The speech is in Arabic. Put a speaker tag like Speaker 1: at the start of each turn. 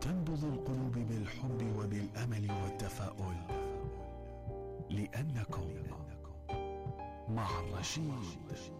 Speaker 1: تنبض القلوب بالحب وبالأمل والتفاؤل، لأنكم مع الرشيد.